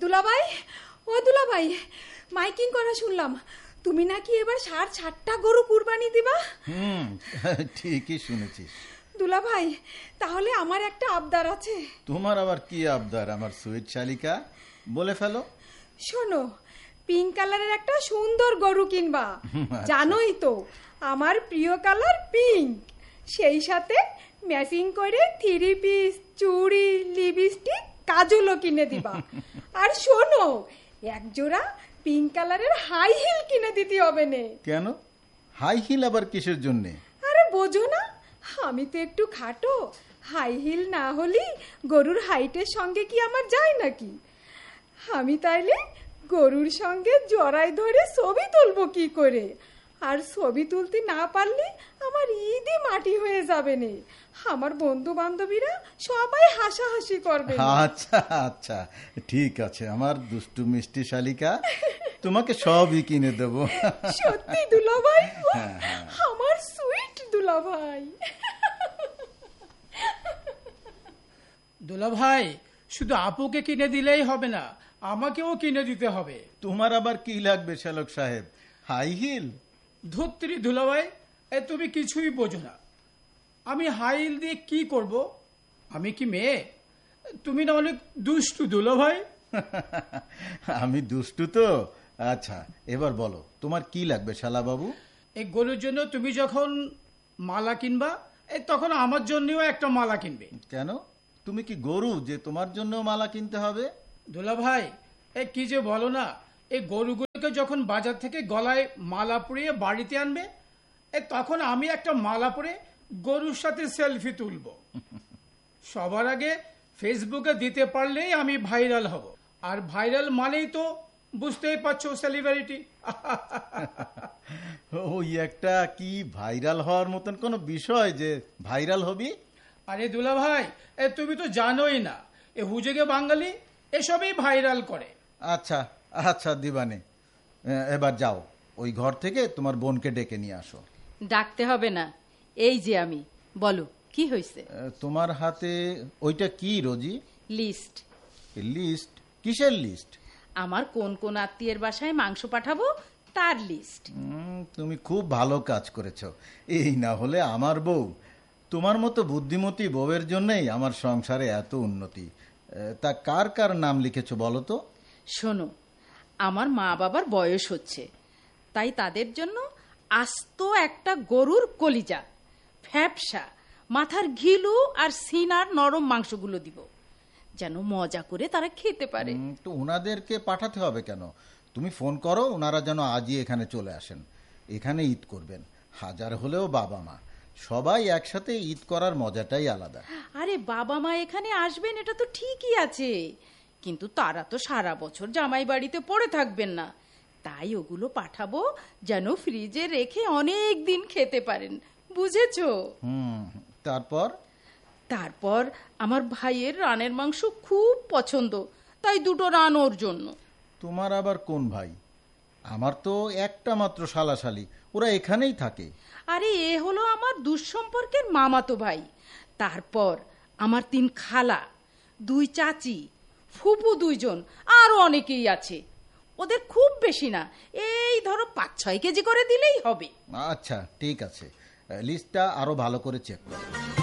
দুলাভাই, ও দুলাভাই, মাইকিং করা শুনলাম তুমি নাকি এবার ৬০-৭টা গরু কুরবানি দিবা। ঠিকই শুনেছিস দুলাভাই, তাহলে আমার একটা আবদার আছে। তোমার আবার কি আবদার আমার সুইট শালিকা, বলে ফেলো। শোনো, পিঙ্ক কালারের একটা সুন্দর গরু কিনবা। জানোই তো আমার প্রিয় কালার পিঙ্ক। সেই সাথে ম্যাচিং করে 3 পিস, চুড়ি, লিপস্টিক, কাজলও কিনে দিবা। আর শোনো, এক জোড়া পিঙ্ক কালারের হাই হিল কিনে দিতে হবে নে। কেন হাই হিল আবার কিসের জন্য? আরে বোঝো না, আমি তো একটু খাটো, হাই হিল না হলে গরুর হাইটের সঙ্গে কি আমার যায় নাকি? আমি তাইলে গরুর সঙ্গে জড়াই ধরে ছবি তুলবো কি করে? আর ছবি তুলতে না পারলে আমার ঈদই মাটি হয়ে যাবে নে। আমার বন্ধু বান্ধবীরা সবাই হাসাহাসি করবে। আচ্ছা আচ্ছা, ঠিক আছে আমার দুষ্টু মিষ্টি শালিকা, তোমাকে সবই কিনে দেব। সত্যি দুলাভাই, আমার সুইট দুলাভাই। দুলাভাই, শুধু আপুকে কিনে দিলেই হবে না, আমাকেও কিনে দিতে হবে। তোমার আবার কি লাগবে শ্যালক সাহেব? High heel? ধুত্রি দুলাভাই, তুমি কিছুই বোঝো না। আমি হাই হিল দিয়ে কি করব? আমি কি মেয়ে? তুমি না অনেক দুষ্টু দুলাভাই। আমি দুষ্টু তো? আচ্ছা এবার বলো তোমার কি লাগবে শালা বাবু? এই গরুর জন্য তুমি যখন মালা কিনবা, তখন আমার জন্যও একটা মালা কিনবে। কেন, তুমি কি গরু যে তোমার জন্য মালা কিনতে হবে? দুলাভাই, কি যে বলো না, এই গরুগুলোকে যখন বাজার থেকে গলায় মালা পরিয়ে বাড়িতে আনবে, তখন আমি একটা মালা পরে গরুর সাথে সেলফি তুলব। সবার আগে ফেসবুকে দিতে পারলেই আমি ভাইরাল হব। আর ভাইরাল মানেই তো বুঝতেই পারছো, সেলিব্রিটি। ওই একটা কি ভাইরাল হওয়ার মতন কোন বিষয় যে ভাইরাল হবি? আরে দুলাভাই, তুমি তো জানোই না, এ হুজুগে বাঙালি এসবই ভাইরাল করে। আচ্ছা আচ্ছা দিবানে, এবার যাও ওই ঘর থেকে তোমার বোনকে ডেকে নিয়ে আসো। ডাকতে হবে না, এই যে আমি। বলো কি হয়েছে? তোমার হাতে ওইটা কি রোজি? লিস্ট। লিস্ট? কিসের লিস্ট? আমার কোন কোন আত্মীয়ের বাসায় মাংস পাঠাবো তার লিস্ট। তুমি খুব ভালো কাজ করেছো। এই না হলে আমার বউ, তোমার মতো বুদ্ধিমতী বউয়ের জন্যই আমার সংসারে এত উন্নতি। তা কার কার নাম লিখেছো বলো তো? শোনো, আমার মা বাবার বয়স হচ্ছে, তাই তাদের জন্য আস্ত একটা গরুর কলিজা, ফ্যাপসা, মাথার ঘিলু আর সিনার নরম মাংসগুলো দিব, যেন মজা করে তারা খেতে পারে। তো ওনাদেরকে পাঠাতে হবে কেন? তুমি ফোন করো, ওনারা যেন আজই এখানে চলে আসেন। এখানে ঈদ করবেন, হাজার হলেও বাবা মা সবাই একসাথে ঈদ করার মজাটাই আলাদা। আরে বাবা মা এখানে আসবেন এটা তো ঠিকই আছে, কিন্তু তারা তো সারা বছর জামাই বাড়িতে পড়ে থাকবেন না। তাই ওগুলো পাঠাবো যেন ফ্রিজে রেখে অনেক দিন খেতে পারেন, বুঝেছো? তারপর? তারপর আমার ভাইয়ের রানের মাংস খুব পছন্দ, তাই 2টো রান ওর জন্য। তোমার আবার কোন ভাই? আমার তো একটা মাত্র শালাশালি, ওরা এখানেই থাকে। আরে এ হলো আমার দুঃসম্পর্কের মামাতো ভাই। তারপর আমার 3 খালা, 2 চাচি, ফুপু 2 জন, আরো অনেকেই আছে। ওদের খুব বেশি না, এই ধরো 5-6 কেজি করে দিলেই হবে। আচ্ছা ঠিক আছে, লিস্টটা আরো ভালো করে চেক করো।